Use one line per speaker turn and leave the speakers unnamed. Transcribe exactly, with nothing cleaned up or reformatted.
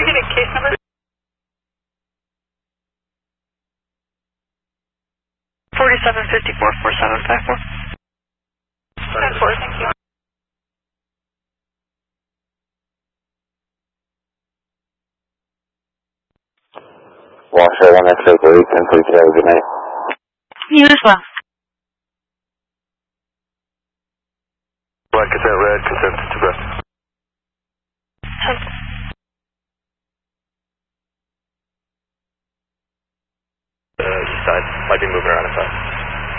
need a case number? forty-seven fifty-four, forty-seven fifty-four. ten four, thank you.
Washer one X-ray three, ten three, good night.
You as well.
Black cassette red, consent to